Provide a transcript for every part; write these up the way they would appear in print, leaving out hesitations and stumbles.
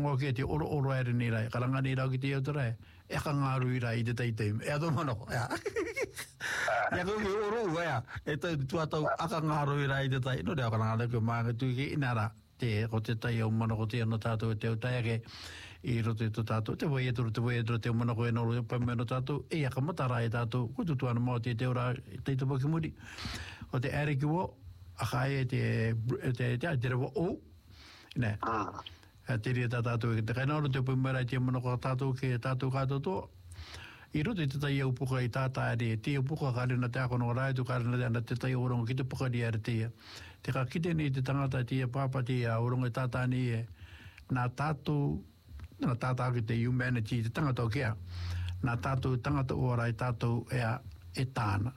wharongo ke te oro ere ni rai, karanga ni rau ki te eutara e ka ngaru i rai i te teitei, e ato manoko, ea. Ia ko ki oro ua ea, e tau tuatau aka ngaru i rai i te tai, no reo karanga ko maanga tui ki inara, te ko te tai au manoko te ano tātou e te utai ake, i roto i to tātou, te wai etoro te manoko e noro e pameno tātou, e aka matara e tātou, kututu ana mao te ora teito paki muri, o te ere ki wo, aka e te rewa o, ne, te ria tātou e te kainaro te pumera i te manoko tātou ke tātou kātou tō, i roto i te tai au puka i tātā ere, te au puka karena te ako no rai tu karena te ana te tai orongo ki te puka ni ere te ka kite ni te tangata te pāpa te orongo i tātā ni e, nā tātou ki te humanity, te tangata o kia, nā tātou tangata ora i tātou e tāna.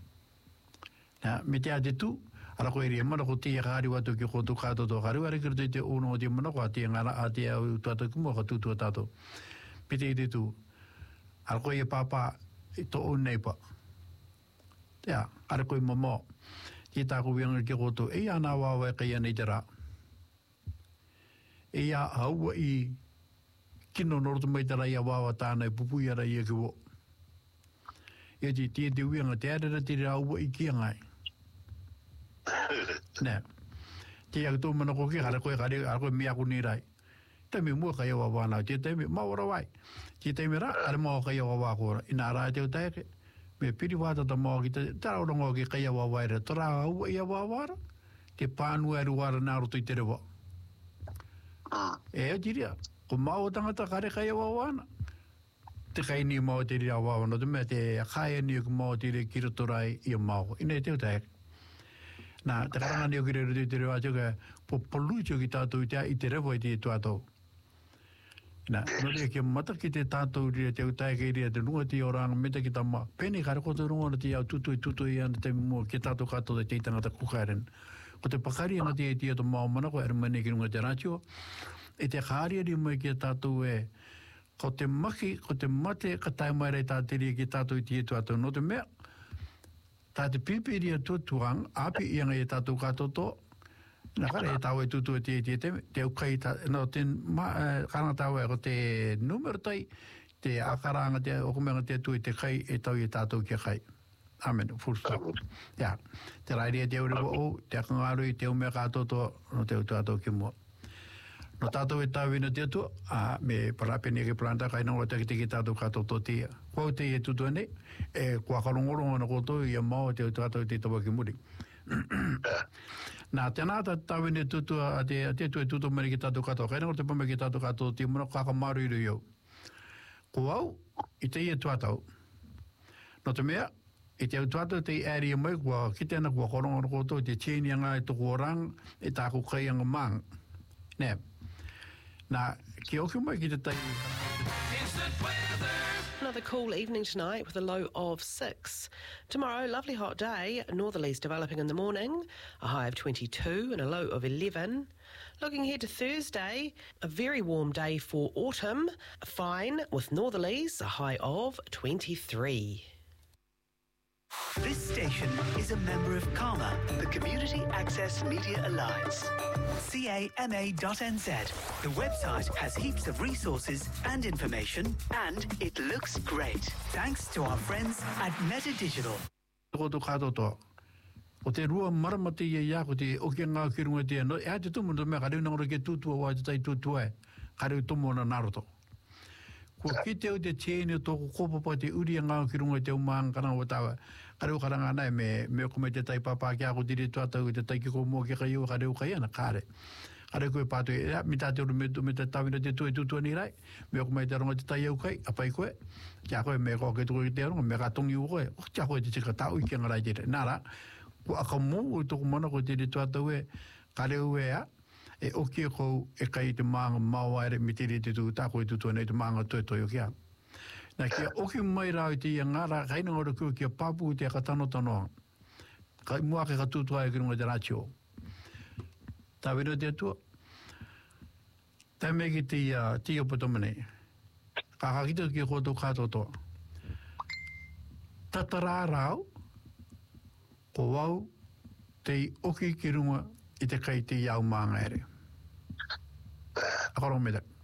Me te a te tū, ara koe ria manako te kāri watu ki koto kātou tō kāri wari kira te ono o te manako a te ngara a te au tātou kumua ka tūtua tātou. Me te i te tū, ara koe e pāpā i tō o neipa. Ara koe mamā, te tāko wianga ki koto, e ana wawa e kai anei te rā. E a haua i kino noroto mai tara ia wawa tāna i pupu i ara i e kiwo. E te wianga te arera te rā ua i kia ngai. Nē, te ia tō manako ki hara koe miaku ni rai. Te me mua kai awa wānau, te me maura wai. Te me rā, are mau kai awa wākora. Ina rā te utaike, me piri wātata mau ki te tarauranga ki kai awa waira. Tora aua i awa wāra, te pānu aru wāra nā roto i te rewa. E tiria, ko mau tangata kare kai awa wāna. Te kai ni mau te ria wāwana, te mea te kai ni ku mau te ria kiratorai i a mau. Ina te utaike. Nā, te karanga ni o kire rutu i te rewa tuka, po poluitio ki tātou i te rewa i te tuatou. Nā, no rea ki mata ki te tātou ria te utaike ria te runga ti oranga meta ki tama. Pēni kare koto runga na ti au tutu i ana te mua ki tātou kātou te tangata kukaren. Ko te pakari ana te ato mao manako e rumane ki runga te rātio. E te kāria ri mai ki tātou e ko te mate ka taimai rei tātou ria ki tātou i te tuatou. No te mea, tā te pipiri a tuatuang, api ianga e tātou kātoto, nā kare e tāu e tutu e te ukai, no te karanga tāu e ko te numero tai, te akaranga te okumenga te atu e te kai e tau e tātou kia kai. Amen, full stop. Ia, te rairi e te uriwa o, te akangaru i te umea kātoto, no te utuatou ki mua. No tātou e tāu ina te atu, me parapeni e ke planta kai nongo te ki tātou kātoto tia. Kua te e tutu ane, e kua karongorongo na koto i a mao te utuatou te tawa ki muri. Nā, tēnā tāu ina tutu a te tu e tutu mani ki tātou kātoto. Kai nongo te pame ki tātou kātoto tia muna kaka maru iru iau. Kua au, i te i e tuatau. No te mea, i te utuatou te eri a mai, kua ki tēnā kua korongo na koto, i te tēni anga e toko orang, e tāku kai anga maang. Nē, nā, ki oki mai ki te tai. Another cool evening tonight with a low of 6. Tomorrow, lovely hot day, northerlies developing in the morning, a high of 22 and a low of 11. Looking ahead to Thursday, a very warm day for autumn, fine with northerlies, a high of 23. This station is a member of CAMA, the Community Access Media Alliance. CAMA.NZ. The website has heaps of resources and information, and it looks great. Thanks to our friends at Meta Digital. O te rua maramati ia ko te okia ngā kirunga te no e te tumu no me kareu nangora ke tutua wa te tai tutua kareu tumu na naruto. Ko ki te o te tēne tōku kopapa te uri ngā kirunga te umanga kana o tawa. Kareu karanga nei me ko me te tai papa ki ako tiri tuatau te tai ki ko mo ki kai o kareu kai ana kare. Kareu koe pātu e mi tāte uru me te tawina te tue tutua ni rai. Me ko me te ronga te tai au kai apai koe. Kia koe me ko ke tuku te ronga me ka tongi u koe. Kia koe te tika tau i kia ngarai tere. Nara, ko aka mō o tōku mana ko tiri tuatau e kareu e a. E oki e kou e kai te maanga mauaere mi tiri te tu tāko i tutua nei te maanga toi toi o kia. Nā kia oki mai rau i te ia ngāra kaina ngora kua kia papu i te katano tanoa. Kai mua ke katutua e kirunga te rātio. Tā wera te atua. Tā me ki te opotomane. Ka kakita ki koto kātoto. Tatara rau. Ko wau te oki kirunga i te kai te iau maanga ere. Akoro me tak.